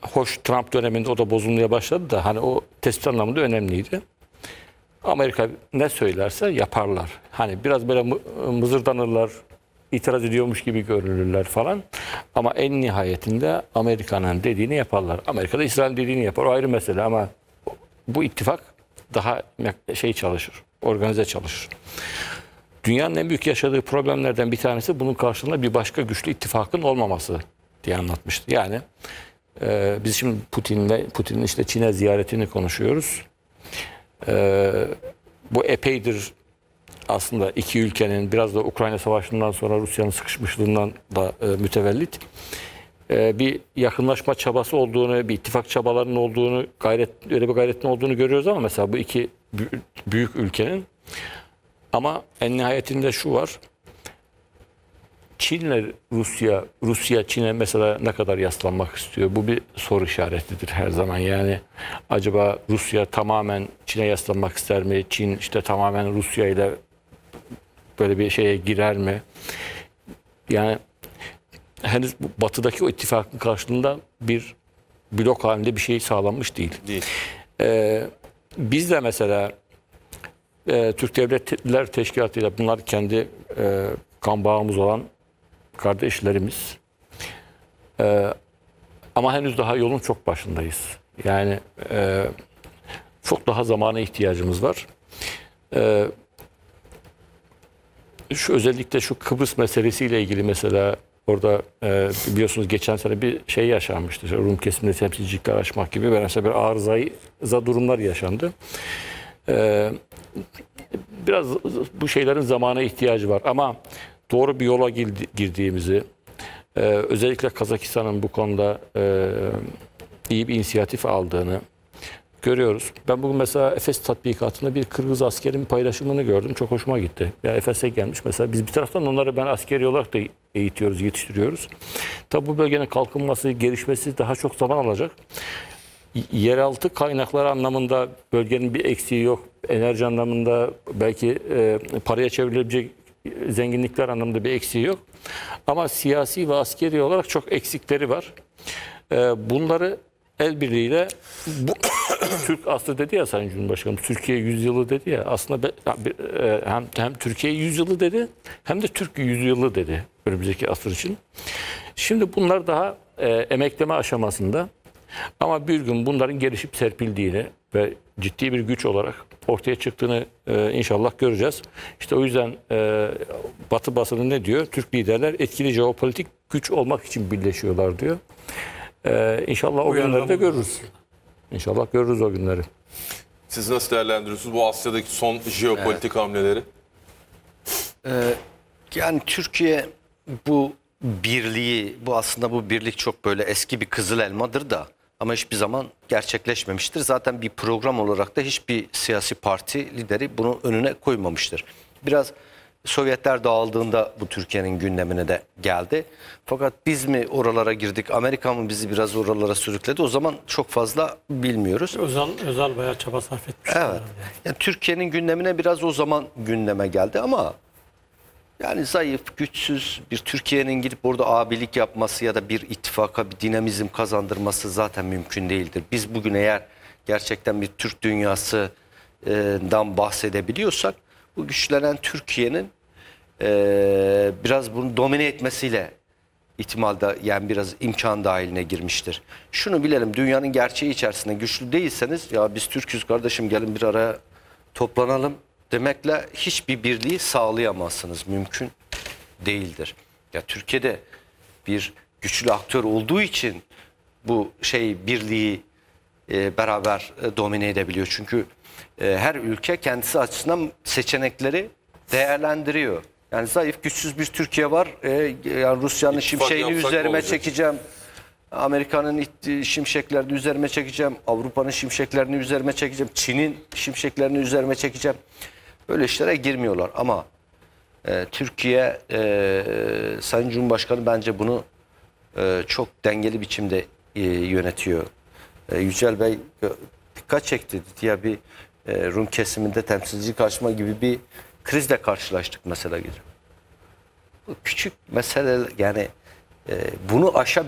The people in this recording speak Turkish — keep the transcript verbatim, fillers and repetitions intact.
hoş Trump döneminde o da bozulmaya başladı da hani o tespit anlamında önemliydi. Amerika ne söylerse yaparlar. Hani biraz böyle mızırdanırlar, itiraz ediyormuş gibi görünürler falan. Ama en nihayetinde Amerika'nın dediğini yaparlar. Amerika da İsrail dediğini yapar. O ayrı mesele ama bu ittifak daha şey çalışır, organize çalışır. Dünyanın en büyük yaşadığı problemlerden bir tanesi bunun karşılığında bir başka güçlü ittifakın olmaması diye anlatmıştı. Yani e, biz şimdi Putin'le Putin'in işte Çin'e ziyaretini konuşuyoruz. E, bu epeydir aslında iki ülkenin biraz da Ukrayna Savaşı'ndan sonra Rusya'nın sıkışmışlığından da e, mütevellit e, bir yakınlaşma çabası olduğunu, bir ittifak çabalarının olduğunu, gayret öyle bir gayretin olduğunu görüyoruz ama mesela bu iki büyük ülkenin ama en nihayetinde şu var. Çin'le Rusya, Rusya Çin'e mesela ne kadar yaslanmak istiyor? Bu bir soru işaretidir her zaman. Yani acaba Rusya tamamen Çin'e yaslanmak ister mi? Çin işte tamamen Rusya ile böyle bir şeye girer mi? Yani henüz Batı'daki o ittifakın karşılığında bir blok halinde bir şey sağlanmış değil. Değil. Ee, biz de mesela e, Türk Devletler Teşkilatı ile bunlar kendi e, kan bağımız olan kardeşlerimiz. Ee, ama henüz daha yolun çok başındayız. Yani e, çok daha zamana ihtiyacımız var. Ee, şu özellikle şu Kıbrıs meselesiyle ilgili mesela orada e, biliyorsunuz geçen sene bir şey yaşanmıştı. İşte Rum kesiminde temsilcilikler açmak gibi mesela bir arıza durumlar yaşandı. Ee, biraz bu şeylerin zamana ihtiyacı var ama doğru bir yola girdiğimizi, e, özellikle Kazakistan'ın bu konuda e, iyi bir inisiyatif aldığını görüyoruz. Ben bugün mesela Efes tatbikatında bir Kırgız askerin paylaşımını gördüm. Çok hoşuma gitti. Ya Efes'e gelmiş mesela. Biz bir taraftan onları ben askeri olarak da eğitiyoruz, yetiştiriyoruz. Tabi bu bölgenin kalkınması, gelişmesi daha çok zaman alacak. Yeraltı kaynakları anlamında bölgenin bir eksiği yok. Enerji anlamında belki e, paraya çevrilebilecek zenginlikler anlamında bir eksiği yok. Ama siyasi ve askeri olarak çok eksikleri var. E, bunları el birliğiyle bu, Türk aslı dedi ya Sayın Cumhurbaşkanım, Türkiye yüzyılı dedi ya, aslında hem, hem Türkiye yüzyılı dedi hem de Türk yüzyılı dedi önümüzdeki asır için. Şimdi bunlar daha e, emekleme aşamasında ama bir gün bunların gelişip serpildiğini ve ciddi bir güç olarak ortaya çıktığını e, inşallah göreceğiz. İşte o yüzden e, Batı basını ne diyor? Türk liderler etkili jeopolitik güç olmak için birleşiyorlar diyor. Ee, inşallah o günleri de görürüz. İnşallah görürüz o günleri. Siz nasıl değerlendiriyorsunuz bu Asya'daki son jeopolitik evet. hamleleri? Ee, yani Türkiye bu birliği, bu aslında bu birlik çok böyle eski bir kızıl elmadır da ama hiçbir zaman gerçekleşmemiştir. Zaten bir program olarak da hiçbir siyasi parti lideri bunu önüne koymamıştır. Biraz Sovyetler dağıldığında bu Türkiye'nin gündemine de geldi. Fakat biz mi oralara girdik, Amerika mı bizi biraz oralara sürükledi, o zaman çok fazla bilmiyoruz. Özal, Özal bayağı çaba sarf etmiş. Evet. Yani Türkiye'nin gündemine biraz o zaman gündeme geldi ama yani zayıf, güçsüz bir Türkiye'nin gidip orada abilik yapması ya da bir ittifaka bir dinamizm kazandırması zaten mümkün değildir. Biz bugün eğer gerçekten bir Türk dünyasından bahsedebiliyorsak bu güçlenen Türkiye'nin Ee, biraz bunu domine etmesiyle ihtimalde yani biraz imkan dahiline girmiştir. Şunu bilelim, dünyanın gerçeği içerisinde güçlü değilseniz ya biz Türk'üz kardeşim gelin bir araya toplanalım demekle hiçbir birliği sağlayamazsınız. Mümkün değildir. Ya Türkiye'de bir güçlü aktör olduğu için bu şey birliği e, beraber e, domine edebiliyor. Çünkü e, her ülke kendisi açısından seçenekleri değerlendiriyor. Yani zayıf, güçsüz bir Türkiye var. Ee, yani Rusya'nın şimşeğini üzerime çekeceğim. Amerika'nın şimşeklerini üzerime çekeceğim. Avrupa'nın şimşeklerini üzerime çekeceğim. Çin'in şimşeklerini üzerime çekeceğim. Böyle işlere girmiyorlar. Ama e, Türkiye, e, Sayın Cumhurbaşkanı bence bunu e, çok dengeli biçimde e, yönetiyor. E, Yücel Bey e, dikkat çekti. Ya bir e, Rum kesiminde temsilcilik açma gibi bir krizle karşılaştık mesela. Küçük mesele yani e, bunu aşabilmek